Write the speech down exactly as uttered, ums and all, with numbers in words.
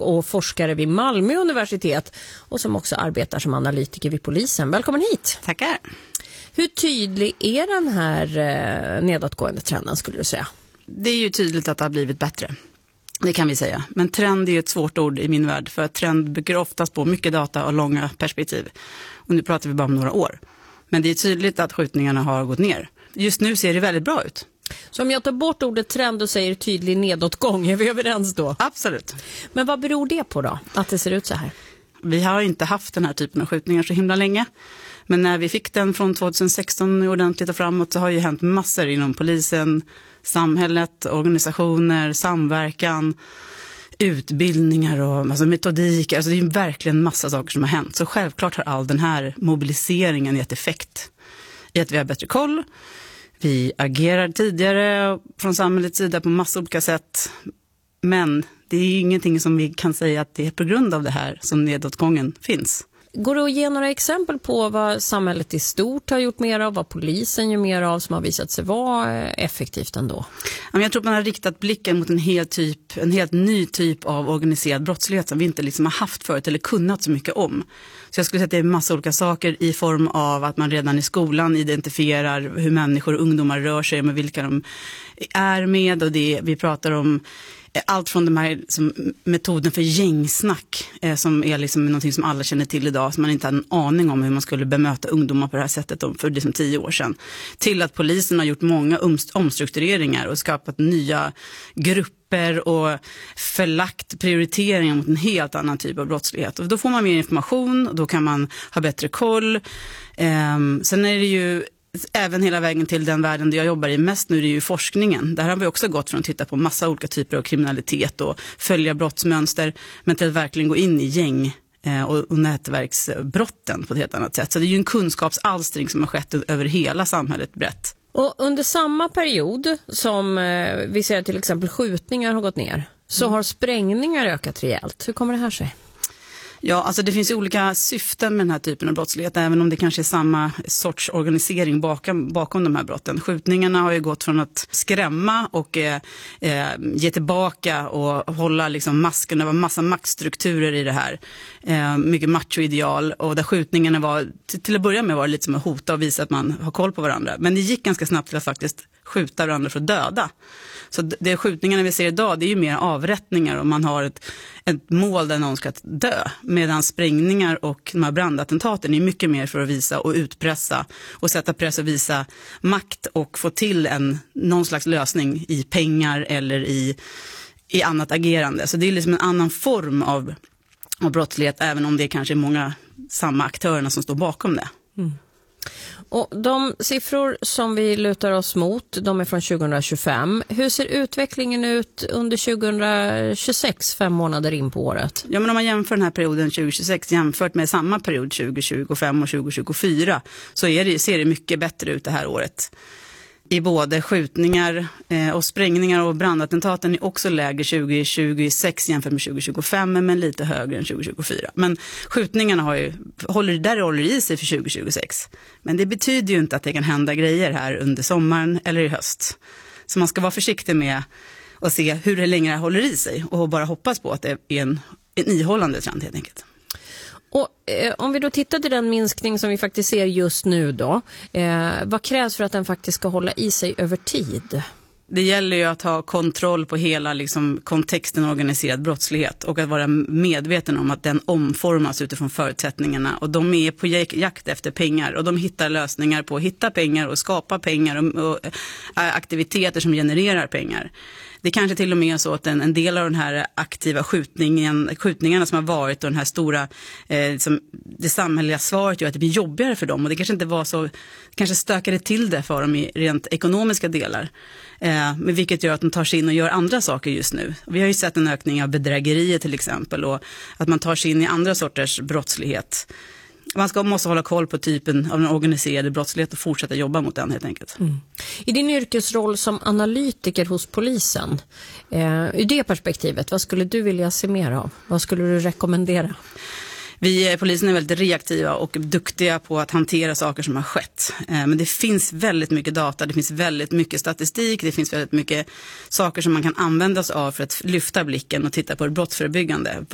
och forskare vid Malmö universitet och som också arbetar som analytiker vid polisen. Välkommen hit! Tackar! Hur tydlig är den här eh, nedåtgående trenden skulle du säga? Det är ju tydligt att det har blivit bättre. Det kan vi säga. Men trend är ju ett svårt ord i min värld. För att trend bygger oftast på mycket data och långa perspektiv. Och nu pratar vi bara om några år. Men det är tydligt att skjutningarna har gått ner. Just nu ser det väldigt bra ut. Så om jag tar bort ordet trend och säger tydlig nedåtgång, är vi överens då? Absolut. Men vad beror det på då, att det ser ut så här? Vi har inte haft den här typen av skjutningar så himla länge. Men när vi fick den från tjugohundrasexton ordentligt och framåt så har ju hänt massor inom polisen, samhället, organisationer, samverkan, utbildningar och alltså metodik. Alltså det är ju verkligen massa saker som har hänt. Så självklart har all den här mobiliseringen gett effekt i att vi har bättre koll. Vi agerar tidigare från samhällets sida på massa olika sätt. Men det är ju ingenting som vi kan säga att det är på grund av det här som nedåtgången finns. Går det att ge några exempel på vad samhället i stort har gjort mer av, vad polisen gör mer av som har visat sig vara effektivt ändå? Jag tror att man har riktat blicken mot en helt, typ, en helt ny typ av organiserad brottslighet som vi inte liksom har haft förut eller kunnat så mycket om. Så jag skulle säga att det är en massa olika saker i form av att man redan i skolan identifierar hur människor och ungdomar rör sig med vilka de är med och det vi pratar om. Allt från de här som, metoden för gängsnack eh, som är liksom någonting som alla känner till idag som man inte har en aning om hur man skulle bemöta ungdomar på det här sättet för liksom tio år sedan. Till att polisen har gjort många omstruktureringar och skapat nya grupper och förlagt prioriteringar mot en helt annan typ av brottslighet. Och då får man mer information och då kan man ha bättre koll. Eh, sen är det ju även hela vägen till den världen där jag jobbar i mest nu är det ju forskningen. Där har vi också gått från att titta på massa olika typer av kriminalitet och följa brottsmönster men till att verkligen gå in i gäng och, och nätverksbrotten på ett helt annat sätt. Så det är ju en kunskapsalstring som har skett över hela samhället brett. Och under samma period som eh, vi ser till exempel skjutningar har gått ner så har sprängningar ökat rejält. Hur kommer det här sig? Ja, alltså det finns ju olika syften med den här typen av brottslighet, även om det kanske är samma sorts organisering bakom, bakom de här brotten. Skjutningarna har ju gått från att skrämma och eh, ge tillbaka och hålla liksom masken över massa maktstrukturer i det här. Eh, mycket machoideal och där skjutningarna var, till, till att börja med var det lite som att hota och visa att man har koll på varandra. Men det gick ganska snabbt till att faktiskt skjuta varandra för att döda. Så det skjutningarna vi ser idag det är ju mer avrättningar och man har ett, ett mål där någon ska dö. Medan sprängningar och de här brandattentaten är mycket mer för att visa och utpressa och sätta press och visa makt och få till en, någon slags lösning i pengar eller i, i annat agerande. Så det är liksom en annan form av, av brottslighet även om det är kanske är många samma aktörerna som står bakom det. Mm. Och de siffror som vi lutar oss mot, de är från tjugohundratjugofem. Hur ser utvecklingen ut under tjugohundratjugosex, fem månader in på året? Ja, men om man jämför den här perioden tjugohundratjugosex jämfört med samma period tjugohundratjugofem och tjugohundratjugofyra så är det, ser det mycket bättre ut det här året. I både skjutningar eh, och sprängningar och brandattentaten är också lägre tjugohundratjugosex jämfört med tjugohundratjugofem men lite högre än tjugohundratjugofyra. Men skjutningarna har ju, håller, där håller i sig för tjugohundratjugosex. Men det betyder ju inte att det kan hända grejer här under sommaren eller i höst. Så man ska vara försiktig med att se hur det längre håller i sig och bara hoppas på att det är en, en ihållande trend helt enkelt. Och eh, om vi då tittar till den minskning som vi faktiskt ser just nu då, eh, vad krävs för att den faktiskt ska hålla i sig över tid? Det gäller ju att ha kontroll på hela liksom, kontexten organiserad brottslighet och att vara medveten om att den omformas utifrån förutsättningarna och de är på jakt efter pengar och de hittar lösningar på att hitta pengar och skapa pengar och, och aktiviteter som genererar pengar. Det kanske till och med är så att en, en del av den här aktiva skjutningen, skjutningarna som har varit och den här stora, eh, som det samhälleliga svaret gör att det blir jobbigare för dem och det kanske inte var så, kanske stökade till det för dem i rent ekonomiska delar. Eh, men vilket gör att de tar sig in och gör andra saker just nu. Vi har ju sett en ökning av bedrägerier till exempel och att man tar sig in i andra sorters brottslighet. Man ska, måste hålla koll på typen av den organiserade brottslighet och fortsätta jobba mot den helt enkelt. Mm. I din yrkesroll som analytiker hos polisen, eh, i det perspektivet, vad skulle du vilja se mer av? Vad skulle du rekommendera? Vi polisen är väldigt reaktiva och duktiga på att hantera saker som har skett. Men det finns väldigt mycket data, det finns väldigt mycket statistik, det finns väldigt mycket saker som man kan använda sig av för att lyfta blicken och titta på det brottsförebyggande.